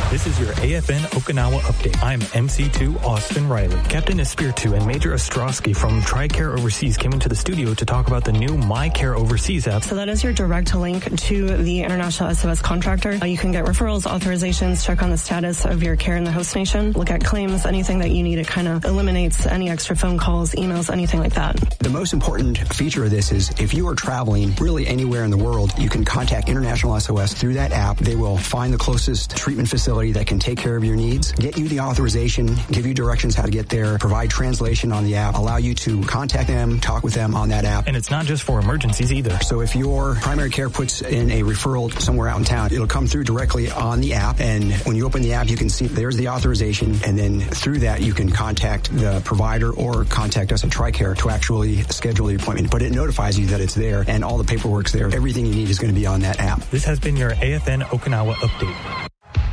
This is your AFN Okinawa update. I'm MC2 Austin Riley. Captain Espiritu and Major Ostrowski from TRICARE Overseas came into the studio to talk about the new MyCare Overseas app. So that is your direct link to the International SOS contractor. You can get referrals, authorizations, check on the status of your care in the host nation, look at claims, anything that you need. It kind of eliminates any extra phone calls, emails, anything like that. The most important feature of this is if you are traveling really anywhere in the world, you can contact International SOS through that app. They will find the closest treatment facility that can take care of your needs, get you the authorization, give you directions how to get there, provide translation on the app, allow you to contact them, talk with them on that app. And it's not just for emergencies either. So if your primary care puts in a referral somewhere out in town, it'll come through directly on the app. And when you open the app, you can see there's the authorization. And then through that, you can contact the provider or contact us at TRICARE to actually schedule the appointment. But it notifies you that it's there and all the paperwork's there. Everything you need is going to be on that app. This has been your AFN Okinawa update.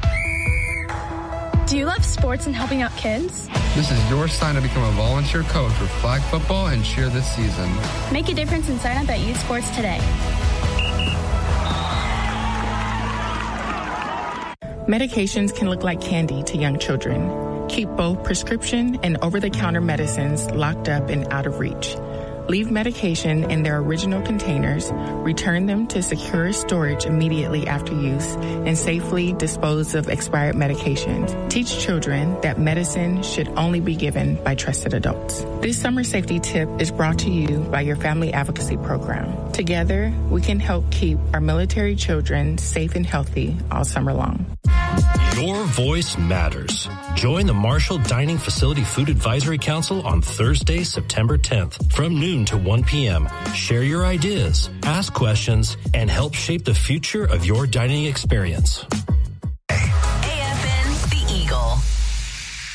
Do you love sports and helping out kids? This is your sign to become a volunteer coach for flag football and cheer this season. Make a difference and sign up at Youth Sports today. Medications can look like candy to young children. Keep both prescription and over-the-counter medicines locked up and out of reach. Leave medication in their original containers, return them to secure storage immediately after use, and safely dispose of expired medications. Teach children that medicine should only be given by trusted adults. This summer safety tip is brought to you by your Family Advocacy Program. Together, we can help keep our military children safe and healthy all summer long. Your voice matters. Join the Marshall Dining Facility Food Advisory Council on Thursday, September 10th from noon to 1 p.m. Share your ideas, ask questions, and help shape the future of your dining experience.